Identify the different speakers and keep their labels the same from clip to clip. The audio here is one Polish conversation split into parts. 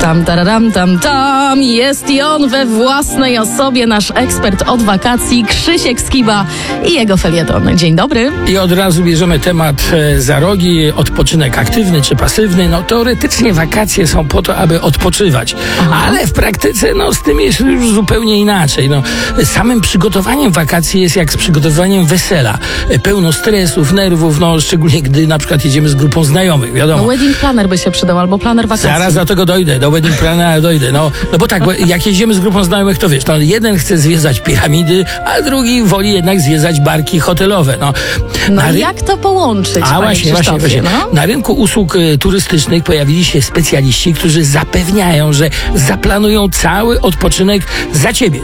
Speaker 1: Tam, tararam, tam, tam. Jest i on we własnej osobie, nasz ekspert od wakacji, Krzysiek Skiba i jego felieton. Dzień dobry.
Speaker 2: I od razu bierzemy temat za rogi, odpoczynek aktywny czy pasywny. No teoretycznie wakacje są po to, aby odpoczywać, ale w praktyce z tym jest już zupełnie inaczej. Samym przygotowaniem wakacji jest jak z przygotowaniem wesela. Pełno stresów, nerwów, szczególnie gdy na przykład jedziemy z grupą znajomych, wiadomo.
Speaker 1: Wedding planner by się przydał, albo planer wakacji.
Speaker 2: Zaraz do tego dojdę, do wedding plannera dojdę. Bo jak jedziemy z grupą znajomych, to wiesz, jeden chce zwiedzać piramidy, a drugi woli jednak zwiedzać barki hotelowe.
Speaker 1: Jak to połączyć?
Speaker 2: Właśnie. Na rynku usług turystycznych pojawili się specjaliści, którzy zapewniają, że zaplanują cały odpoczynek za ciebie.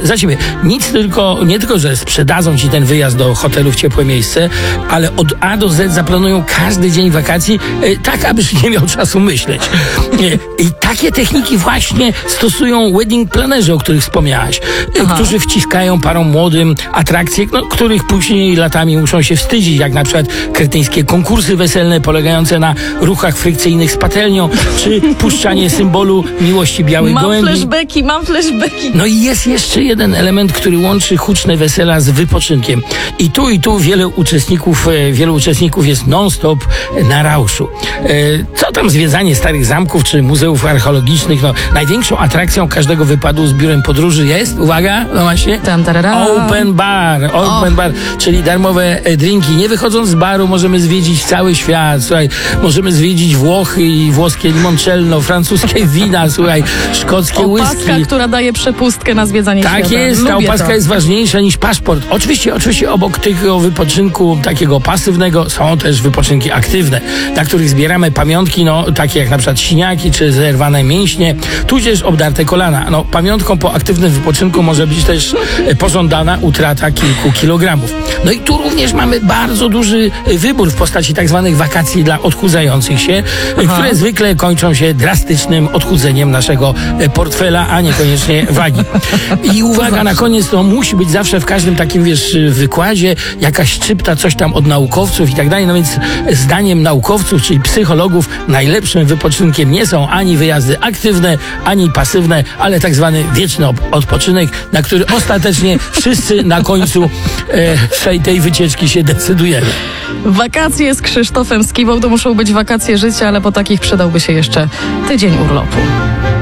Speaker 2: Nie tylko, że sprzedadzą ci ten wyjazd do hotelu w ciepłe miejsce, ale od A do Z zaplanują każdy dzień wakacji tak, abyś nie miał czasu myśleć. I takie techniki właśnie stosują wedding planerzy, o których wspomniałaś, którzy wciskają parom młodym atrakcje, których później latami muszą się wstydzić, jak na przykład kretyńskie konkursy weselne polegające na ruchach frykcyjnych z patelnią, czy puszczanie symbolu miłości białej gołębi.
Speaker 1: Mam flashbacki.
Speaker 2: I jest jeszcze jeden element, który łączy huczne wesela z wypoczynkiem. I tu wielu uczestników jest non-stop na rauszu. Co tam zwiedzanie starych zamków czy muzeów archeologicznych? Największą atrakcją każdego wypadu z biurem podróży jest, uwaga, właśnie, open bar, czyli darmowe drinki. Nie wychodząc z baru możemy zwiedzić cały świat, możemy zwiedzić Włochy i włoskie limoncello, francuskie wina, szkockie whisky.
Speaker 1: Opaska, która daje przepustkę na zwiedzanie świata.
Speaker 2: Tak jest, ta opaska jest ważniejsza niż paszport. Oczywiście obok tego wypoczynku takiego pasywnego są też wypoczynki aktywne, na których zbieramy pamiątki, takie jak na przykład siniaki czy zerwane mięśnie, tudzież obdarte kolana. Pamiątką po aktywnym wypoczynku może być też pożądana utrata kilku kilogramów. I tu również mamy bardzo duży wybór w postaci tak zwanych wakacji dla odchudzających się, które zwykle kończą się drastycznym odchudzeniem naszego portfela, a niekoniecznie wagi. I uwaga, na koniec, musi być zawsze w każdym takim, wykładzie jakaś szczypta, coś tam od naukowców i tak dalej. Więc zdaniem naukowców, czyli psychologów, najlepszym wypoczynkiem nie są ani wyjazdy aktywne, ani pasywne, ale tak zwany wieczny odpoczynek, na który ostatecznie wszyscy na końcu tej wycieczki się decydujemy.
Speaker 1: Wakacje z Krzysztofem Skibą to muszą być wakacje życia, ale po takich przydałby się jeszcze tydzień urlopu.